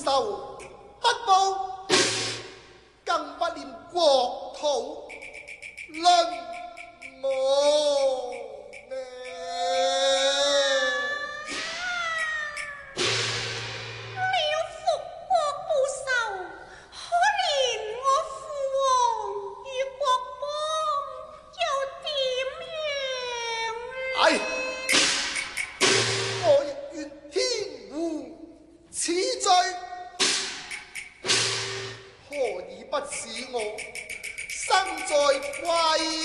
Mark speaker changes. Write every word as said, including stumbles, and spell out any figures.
Speaker 1: 仇不報，更不念國土淪亡呢？
Speaker 2: 了復國報仇，可憐我父王與國邦又點樣？
Speaker 1: 唉，我亦願天護此罪，何以不使我生在貴